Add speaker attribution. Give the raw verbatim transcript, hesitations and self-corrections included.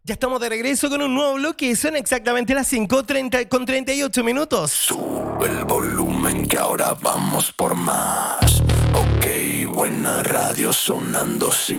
Speaker 1: Ya estamos de regreso con un nuevo bloque. Son exactamente las cinco treinta con treinta y ocho minutos.
Speaker 2: Sube el volumen que ahora vamos por más. Ok, buena radio sonando sin